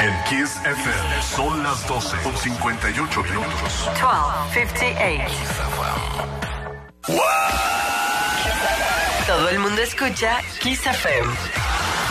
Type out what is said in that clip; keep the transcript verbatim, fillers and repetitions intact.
En Kiss F M son las doce con cincuenta y ocho minutos. doce cincuenta y ocho. Todo el mundo escucha Kiss F M.